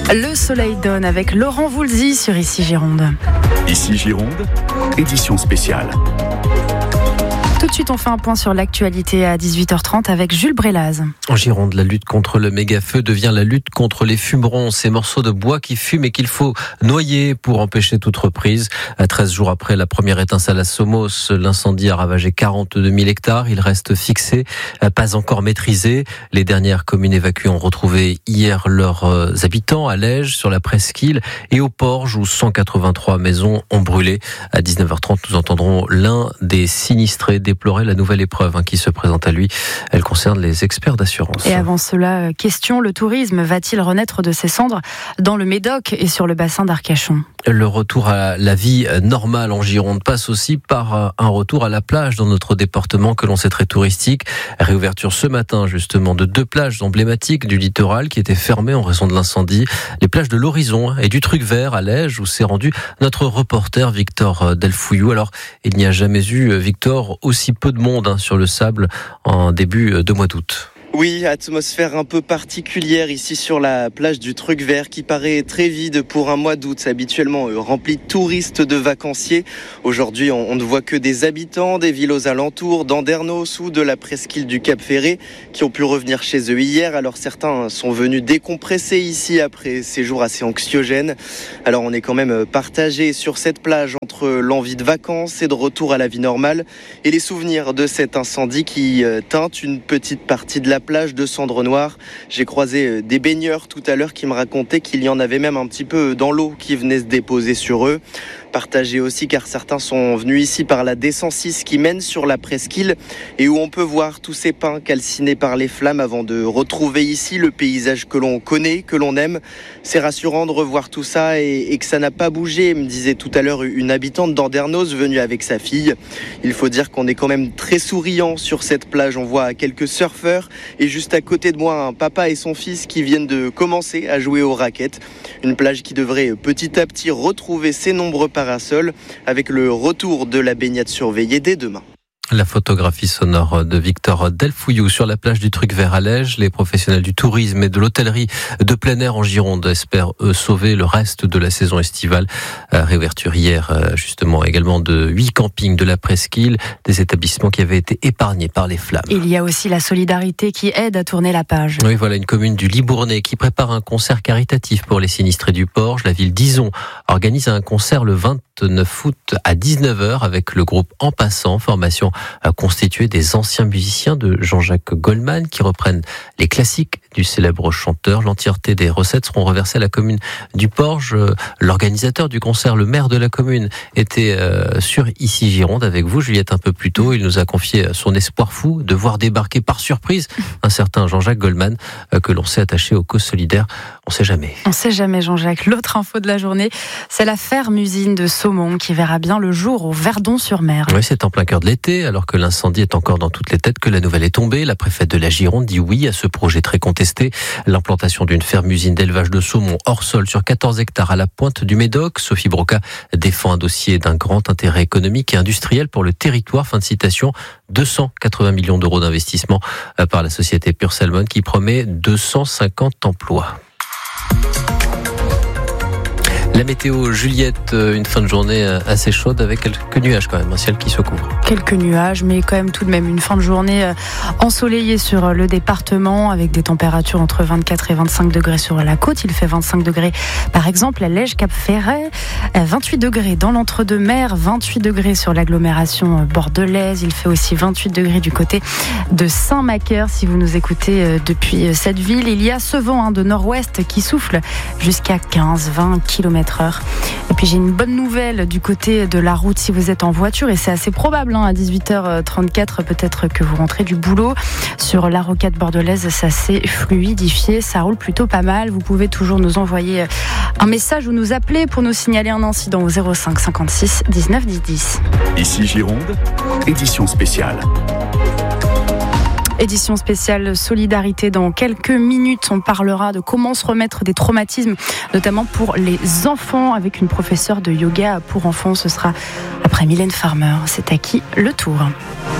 Le soleil donne avec Laurent Voulzy sur Ici Gironde. Ici Gironde, édition spéciale. Tout de suite, on fait un point sur l'actualité à 18h30 avec Jules Brélaz. En Gironde, la lutte contre le méga-feu devient la lutte contre les fumerons, ces morceaux de bois qui fument et qu'il faut noyer pour empêcher toute reprise. 13 jours après la première étincelle à Somos, l'incendie a ravagé 42 000 hectares. Il reste fixé, pas encore maîtrisé. Les dernières communes évacuées ont retrouvé hier leurs habitants à Lège, sur la presqu'île et au Porge où 183 maisons ont brûlé. À 19h30, nous entendrons l'un des sinistrés déplorer la nouvelle épreuve qui se présente à lui. Elle concerne les experts d'assurance. Et avant cela, question, le tourisme va-t-il renaître de ses cendres dans le Médoc et sur le bassin d'Arcachon ? Le retour à la vie normale en Gironde passe aussi par un retour à la plage dans notre département que l'on sait très touristique. Réouverture ce matin justement de 2 plages emblématiques du littoral qui étaient fermées en raison de l'incendie. Les plages de l'Horizon et du Truc Vert à Lège où s'est rendu notre reporter Victor Delfouillou. Alors il n'y a jamais eu, Victor, aussi peu de monde sur le sable en début de mois d'août. Oui, atmosphère un peu particulière ici sur la plage du Truc Vert qui paraît très vide pour un mois d'août, habituellement rempli de touristes, de vacanciers. Aujourd'hui, on ne voit que des habitants des villes aux alentours, d'Andernos ou de la presqu'île du Cap Ferré qui ont pu revenir chez eux hier. Alors certains sont venus décompresser ici après ces jours assez anxiogènes. Alors on est quand même partagé sur cette plage entre l'envie de vacances et de retour à la vie normale et les souvenirs de cet incendie qui teinte une petite partie de la plage de cendres noires. J'ai croisé des baigneurs tout à l'heure qui me racontaient qu'il y en avait même un petit peu dans l'eau qui venait se déposer sur eux. Partagé aussi car certains sont venus ici par la D106 qui mène sur la presqu'île et où on peut voir tous ces pins calcinés par les flammes avant de retrouver ici le paysage que l'on connaît, que l'on aime. C'est rassurant de revoir tout ça et que ça n'a pas bougé, me disait tout à l'heure une habitante d'Andernos venue avec sa fille. Il faut dire qu'on est quand même très souriant sur cette plage. On voit quelques surfeurs et juste à côté de moi un papa et son fils qui viennent de commencer à jouer aux raquettes. Une plage qui devrait petit à petit retrouver ses nombreux parasol avec le retour de la baignade surveillée dès demain. La photographie sonore de Victor Delfouillou sur la plage du Truc Vert à Lège. Les professionnels du tourisme et de l'hôtellerie de plein air en Gironde espèrent sauver le reste de la saison estivale. Réouverture hier justement également de 8 campings de la presqu'île, des établissements qui avaient été épargnés par les flammes. Il y a aussi la solidarité qui aide à tourner la page. Oui, voilà une commune du Libournais qui prépare un concert caritatif pour les sinistrés du Porge. La ville d'Izon organise un concert le 29 août à 19h avec le groupe En Passant, formation constitué des anciens musiciens de Jean-Jacques Goldman qui reprennent les classiques du célèbre chanteur. L'entièreté des recettes seront reversées à la commune du Porge. L'organisateur du concert, le maire de la commune, était sur Ici Gironde avec vous, Juliette, un peu plus tôt. Il nous a confié son espoir fou de voir débarquer par surprise un certain Jean-Jacques Goldman que l'on sait attaché aux causes solidaires. On sait jamais. On sait jamais, Jean-Jacques. L'autre info de la journée, c'est la ferme-usine de saumon qui verra bien le jour au Verdon-sur-Mer. Oui, c'est en plein cœur de l'été, alors que l'incendie est encore dans toutes les têtes, que la nouvelle est tombée. La préfète de la Gironde dit oui à ce projet très contesté. L'implantation d'une ferme-usine d'élevage de saumon hors sol sur 14 hectares à la pointe du Médoc. Sophie Broca défend un dossier d'un grand intérêt économique et industriel pour le territoire. Fin de citation. 280 millions d'euros d'investissement par la société Pure Salmon qui promet 250 emplois. La météo, Juliette, une fin de journée assez chaude avec quelques nuages quand même, un ciel qui se couvre. Quelques nuages, mais quand même tout de même une fin de journée ensoleillée sur le département avec des températures entre 24 et 25 degrés sur la côte. Il fait 25 degrés par exemple à Lège, Cap Ferret, 28 degrés dans l'entre-deux-mers, 28 degrés sur l'agglomération bordelaise. Il fait aussi 28 degrés du côté de Saint-Macaire. Si vous nous écoutez depuis cette ville, il y a ce vent de nord-ouest qui souffle jusqu'à 15-20 km/h. Et puis j'ai une bonne nouvelle du côté de la route si vous êtes en voiture et c'est assez probable à 18h34 peut-être que vous rentrez du boulot. Sur la rocade bordelaise, ça s'est fluidifié, ça roule plutôt pas mal. Vous pouvez toujours nous envoyer un message ou nous appeler pour nous signaler un incident au 05 56 19 10 10. Ici Gironde, édition spéciale. Édition spéciale solidarité. Dans quelques minutes, on parlera de comment se remettre des traumatismes, notamment pour les enfants, avec une professeure de yoga pour enfants. Ce sera après Mylène Farmer. C'est à qui le tour.